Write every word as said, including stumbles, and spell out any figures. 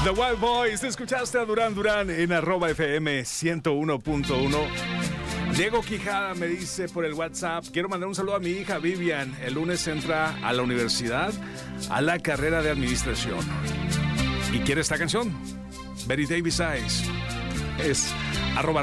The Wild Boys, escuchaste a Durán Durán en arroba F M ciento uno punto uno. Diego Quijada me dice por el WhatsApp: quiero mandar un saludo a mi hija Vivian. El lunes entra a la universidad a la carrera de administración. ¿Y quiere esta canción? Betty Davis Eyes. Es arroba